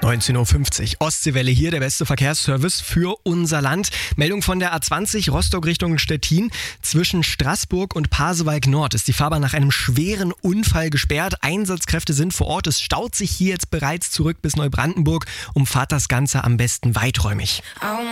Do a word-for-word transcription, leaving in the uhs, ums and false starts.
neunzehn Uhr fünfzig. Ostseewelle hier, der beste Verkehrsservice für unser Land. Meldung von der A zwanzig Rostock Richtung Stettin. Zwischen Straßburg und Pasewalk Nord ist die Fahrbahn nach einem schweren Unfall gesperrt. Einsatzkräfte sind vor Ort. Es staut sich hier jetzt bereits zurück bis Neubrandenburg. Umfahrt das Ganze am besten weiträumig.